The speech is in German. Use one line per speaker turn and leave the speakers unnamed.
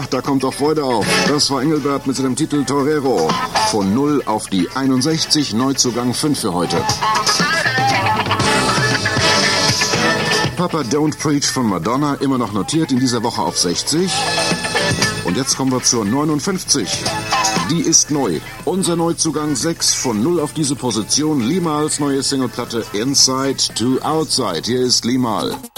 Ach, da kommt doch Freude auf. Das war Engelbert mit seinem Titel Torero. Von 0 auf die 61, Neuzugang 5 für heute. Papa Don't Preach von Madonna, immer noch notiert, in dieser Woche auf 60. Und jetzt kommen wir zur 59. Die ist neu. Unser Neuzugang 6 von 0 auf diese Position. Limals neue Singleplatte Inside to Outside. Hier ist Limal.